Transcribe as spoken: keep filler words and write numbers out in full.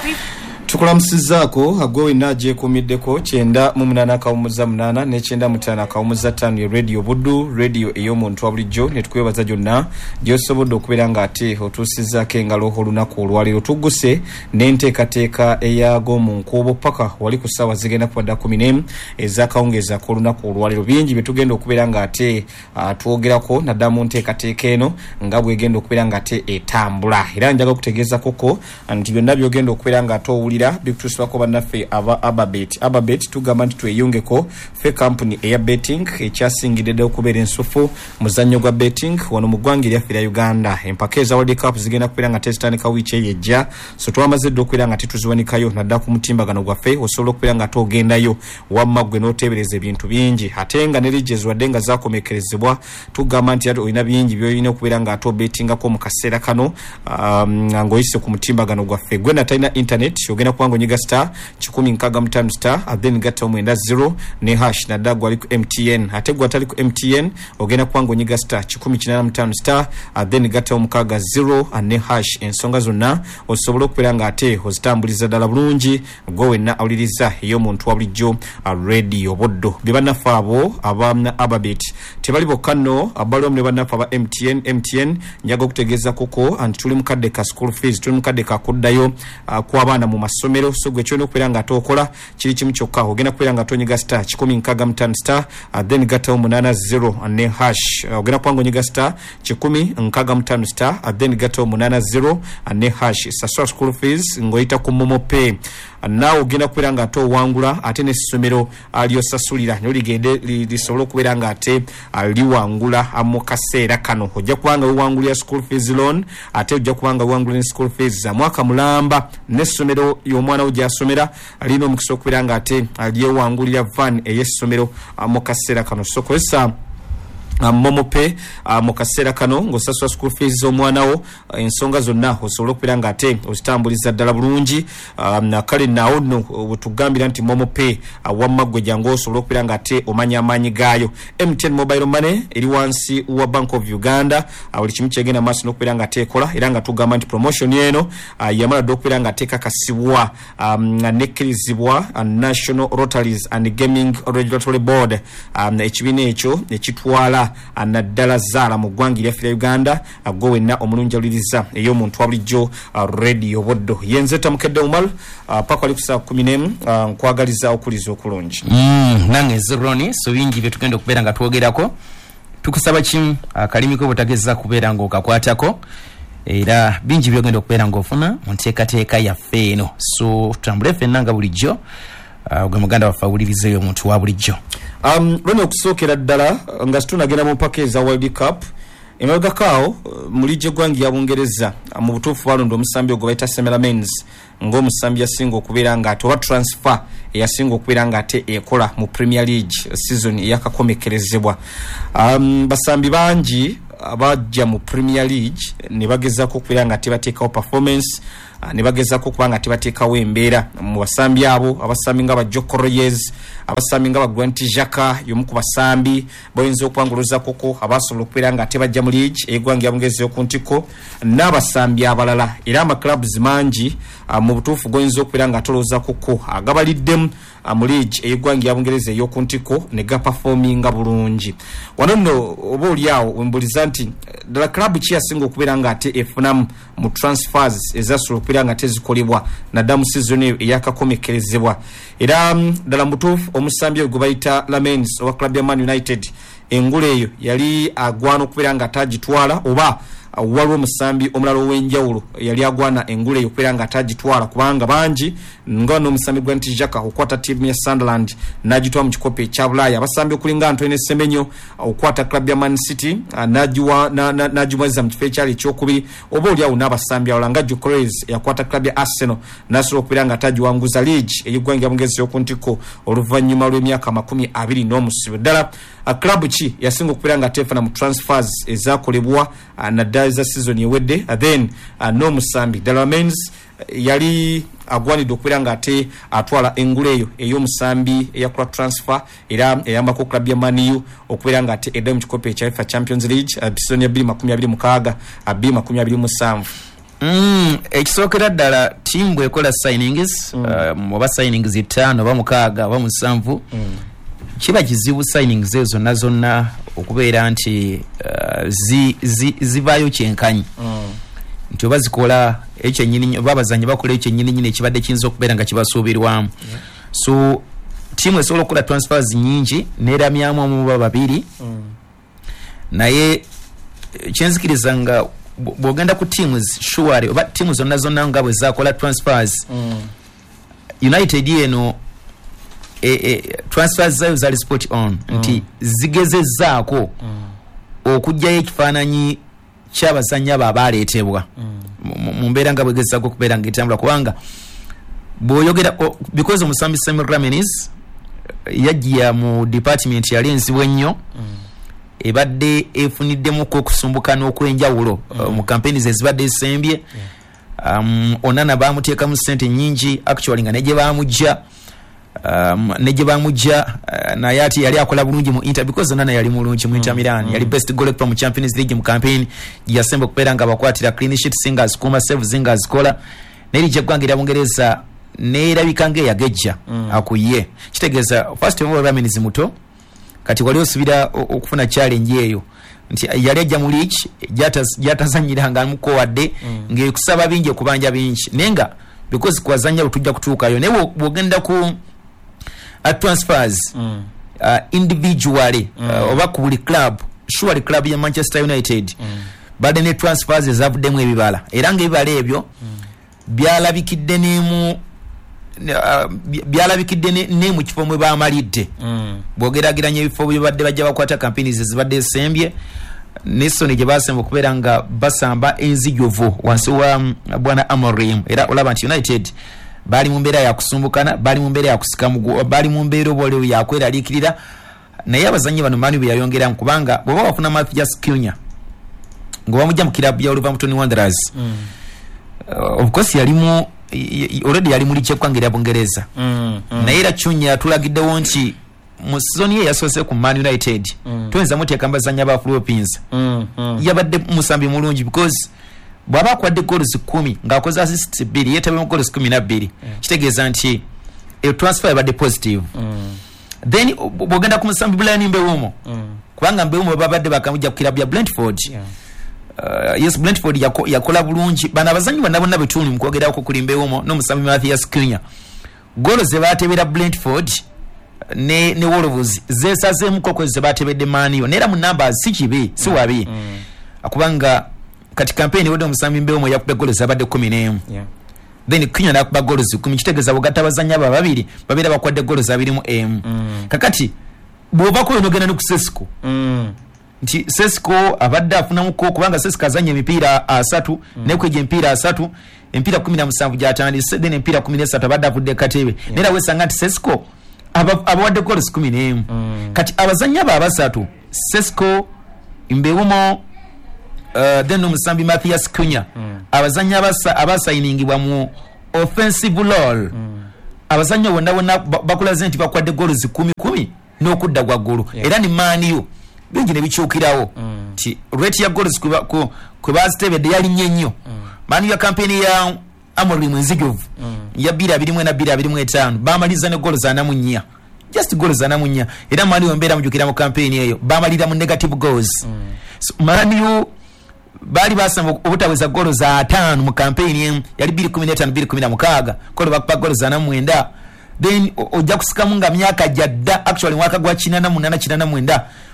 Tukulamusizzaako agwe naje kumiddeko kyenda mu munana kawumuza munana ne kyenda mutana kawumuza ttano radio buddu radio ey'omuntu abulijjo ne tukwebaza gyonna gyosobodde okubeera nga ate otuusizzaako engalo olunaku olwaleero tugguse n'enteekateeka eyago mu nkuubo paka wali ku ssaawa zigenda kubadda kumi n'emu ez'akawungeeza k'olunaku olwaleero bingi bye tugenda okubeera nga ate uh, twogerako naddala mu nteekateeka eno nga bwegenda okubeera nga ate etambula era njaga okutegeeza koko nti byonna byogenda okubeera nga ate owulira bikutusibako bannaffe aba Ababet. Ababet tugamba nti tweyungeko fe company eya betting ekyasingidde ddala okubeera ensufu muzannyo gwa betting wano mu ggwanga eryaffe erya Uganda. Empaka eza World Cup zigenda kubeera nga tezitandika wiiki eyo ejja, so twamaze dda okubeera nga tetuziwanikayo naddala ku mutimbagano gwaffe osobola okubeera nga togendayo wamma gwe n'oteebereza ebintu bingi ate nga ne ridges wadde nga zaakomekerezebwa tugamba nti ate olina bingi by'olina okubeera nga ate obetingako mu kaseera kano um, ng'oyise ku mutimbagano gwaffe. Gwe natalina internet ogenda kwango nyiga star kikumi nkaga mutano star then gata omwenda zero ne hash na dagu ali ku M T N ate gwa tali ku M T N ogenda kwango nyiga star kikumi kinana mutano star then gata omukaga zero ne hash ensonga zonna osobola okubeera nga ate ozitambuliza ddala bulungi gwe wenna awuliriza ey'omuntu wabulijjo radio boddo bibannaffe abo aba Ababet tebali bokka nno abaliwo ne bannaffe aba M T N M T N njaga okutegeeza koko anti tuli mukadde ka school fees tuli mukadde ka kuddayo uh, kw'abaana mu masomero so gwe kyona okubeera nga tokola kiri kimu kyokka ogenda kubeera nga tonyiga star kikumi nkaga mutano star uh, then gata omunana zero ne hash uh, ogenda kwango nyiga star kikumi nkaga mutano star uh, then gata omunana zero ne hash saswa school fees ngoyita ku Momo Pay naawe ogenda kubeera nga ate owangula ate n'essomero lyosasulira nyo ligende lisobola okubeera nga ate liwangula mu kaseera kano ojja kubanga wewangulira school fees loan ate ojja kubanga wewangulira ne school fees za mwaka mulamba n'essomero y'omwana wo gy'asomera alina omukisa okubeera nga ate lyewangulira van ey'essomero mu kaseera kano so kozesa Uh, Momo Pay uh, mu kaseera kano ng'osasula school fees z'omwana wo uh, ensonga zonna osobola okubeera nga ate ozitambuliza ddala bulungi um, kale naawo nno wetugambira nti Momo Pay uh, wamma gwe jangu osobola okubeera nga ate omanya amaanyi gaayo. M T N Mobile Money eri wansi wa Bank of Uganda uh, buli kimu kyegenda maaso n'okubeera nga ateekola era nga tugamba nti promotion eno uh, yamala dda okubeera nga ateekakasibwa um, nekkirizibwa uh, National Rotaries and Gaming Regulatory Board um, ekibiina ekyo ekitwala anaddala zaala mu ggwanga lyaffe Uganda agwo wenna omulungi awuliriza ey'omuntu wabulijjo radio boddo yenze tamukedde Umar uh, paka ali ku saa kumi n'emu uh, nkwagaliza okuliza okulungi mm, nange zironi so bingi bye tugenda okubeera nga twogerako tukusaba kimu akalimiko uh, butageza kubeera ng'okakwatako era bingi byogenda okubeera ng'ofuna mu nteekateeka yaffe eno so tutambule ffenna nga bulijjo uh, gwe muganda waffe awuliriza ey'omuntu wa bulijjo. Um, lone okusookera ddala nga situnagenda mu mpaka eza World Cup emabegakaawo mulijje gwangi ya Bungereza mu butuufu balonda omusambi ogwo bayita Semela Men's ng'omusambi yasinga okubeera nga ate oba transfer eyasinga okubeera nga ate ekola mu Premier League season eyakakomekerezebwa. Um, basambi bangi abajja mu Premier League ne bagezaako okubeera nga tebateekawo performance uh, ne bagezaako okuba nga tebateekawo embeera mu basambi abo abasambi nga ba Joko Reyes abasambi nga ba Grant Xhaka y'omu ku basambi boyinza okwanguluza koko abasobola okubeera nga tebajja mu league ey'eggwanga lya Bungereza y'okuntiko n'abasambi abalala era amaclubs mangi uh, mu butuufu goyinza okubeera nga tolooza koko agabaliddemu uh, mu league ey'eggwanga lya Bungereza ey'okuntiko ne gaperforminga bulungi. Wano nno oba oliawo wembuliza nti ddala club ki yasinga okubeera nga ate efunamu mu transfers ezasobola okubeera nga tezikolebwa naddala mu season eyo eyakakomekerezebwa era ddala mutuufu omusambi oyo gwe bayita Lamens owa club ya Man United engula eyo yali agwana okubeera nga atagitwala oba uh, waliwo omusambi omulala ow'enjawulo yali agwana engula eyo okubeera nga atagitwala kubanga bangi nga n'omusambi Grant Xhaka okwata ttiimu ya Sunderland n'agitwala mu kikopo ekya Bulaaya abasambi okulinga Antoine Semenyo okwata club ya Man City uh, n'agiwa n'agimweza mu kifo ekyali ekyokubiri oba oliawo n'abasambi abalala nga Joko Reyes yakwata club ya Arsenal n'asobola okubeera nga atagiwanguza league ey'eggwanga lya Bungereza y'okuntiko oluvannyuma lw'emyaka makumi abiri n'omusibo. Ddala uh, club ki yasinga okubeera nga teefuna mu transfers ezakolebwa uh, naddala za season ewedde uh, then uh, n'omusambi ddala Men's yali agwanidde okubeera nga ate atwala engula eyo ey'omusambi eyakola transfer era eyambako club ya Man U okubeera nga ate edda mu kikopo ekya UEFA Champions League uh, season ya bbiri makumi abiri mukaaga bbiri makumi abiri musanvu Mm, ekisookera ddala tiimu bwekola signings mm. uh, oba signings etaano oba mukaaga oba musanvu mm. kiba kizibu signings ezo zonna zonna okubeera nti uh, zi, zi, zivaayo kyenkanyi mm. nti oba zikola ekyennyini oba abazannyi bakola ekyennyininyini ekibadde kiyinza okubeera nga kibasuubirwamu yeah. so tiimu esobola okukola transfers nyingi neeramyamu omuba babiri mm. naye kyenzikiriza nga bwogenda ku teams sure oba teams zonna zonna nga bwe zakola transfers mm. United eno e, e, transfers zayo zali spot on mm. nti zigezezzaako mm. okujjayo ekifaananyi ky'abazannyi abo abaleetebwa mm. mu mbeera nga bwegezzaako okubeera ngaetambula kubanga bw'oyogera because omusambi Sam Raminis yajja mu department yali enzibu ennyo mm. ebadde efuniddemukko okusumbuka n'okwenjawulo mm. uh, mu campaigns ezibadde esembye yeah. um, Onana baamuteekamu ssente nyingi actually nga negye baamujja um, negye baamujja uh, naye ati yali akola bulungi mu Inter because Onana yali mulungi mu Inter Milan mm. yali best goalkeeper mu Champions League mu campaign yasemba okubeera nga bakwatira clean sheet singers kuma save zingers kola neri je gwangira Bungereza neerabika ng'eyagejja mm. akuye kitegeeza first of all Raminis muto kati wali osubira okufuna challenge eyo nti yali ajja mu league jatazanyiranga muko wadde mm. ngekusaba bingi okubanja bingi nenga because kwazanya lutujja kutuukayo naye bwogenda ku at transfers mm. uh, individually mm. uh, oba ku buli club surely club ya Manchester United mm. bade ne transfers ezavuddemu ebibala era ng'ebibala ebyo mm. byalabikidde nemu Uh, byalabikidde ne mu kifo mwe baamalidde mm. bwogeragiranya ebifo bye badde bajja bakwata campaigns ezibadde esembye nesoni gye basemba okubeera nga basamba enzijovu wansi wa um, bwana Amorim era olaba nti United bali mu mbeera yakusumbukana bali mu mbeera yakusikamu bali mu mbeera obolewo yakweraliikirira naye abazannyi bano mani bwe yayongeramu kubanga bw'oba wafuna Matthias Cunha nga bamujja mu kirabu ya Wolverhampton Wanderers mm. uh, of course yalimu already yali muri kyekwangira Bungereza mm, mm. naye era Cunha tulagiddewo nti mu season ye yasoose ku Man United mm. tuwenza muteeka mbazanya ba Philippines mm, mm. yabadde musambi mulungi because bwaba kwadde goals kumi ng'akoze assist bbiri yeetabe mu goals kumi na bbiri yeah. kitegeeza nti e transfer yabadde positive mm. then bwogenda ku musambi Brian Mbeumo mm. kubanga Mbeumo babadde bakamujja ku kirabu ya Brentford yeah. Uh, yes Brentford yakola yako bulungi bana abazanyi bonna bonna betuni mu kwogera ko kulimbewomo no musambi Matthias Cunha golo ze batebera Brentford ne ne Wolves zesaze mu kokwe ze batebedde Manio nera mu numbers si kibi si wabi mm. mm. akubanga kati campaign wode musambi Mbewomo yakube golo ze abadde kumi n'emu yeah. then Cunha nakuba golo ze kumi kitegeza bugata abazanyi aba babiri babira bakwadde golo ze abiri mu M mm. kakati bwova ko yonogena ku Sesco mm. nti Sesco abadde afunamuko kubanga Sesco azanye emipiira asatu mm. ne kweje emipiira asatu emipiira kumi na musanvu gyatandise then emipiira kumi n'esatu abadde avudde katebe yeah. nera wesanga nti Sesco abawadde goals kumi n'emu mm. kati abazanyi aba abasatu Sesco Mbeumo uh, then omusambi Matthias Cunha mm. abazanyi abasa abasayiningibwa mu offensive role mm. abazanyi bonna bonna bakulaze nti bakwadde goals kumi kumi n'okudda gwa gulu yeah. era ni Manio bingi ne bikyukirawo ti mm. rate ya goals kuba ku kubastebede yali nnyo mm. Manu ya campaign ya Amorim Nzijovu mm. ya bira abiri mu na bira abiri mu etaano bamaliza ne goals ana mu nnya just goals ana mu nnya era Manu yombera mujukira mu campaign eyo bamalira mu negative goals mm. so, Manu bali basamba obutaweza goals ataano mu campaign eyo yali biri kumi n'etaano biri kumi na mukaaga kolo bakpa goals ana mu enda then ojja kusikamu nga myaka jadda actually mwaka gwa kinana munana kinana mwenda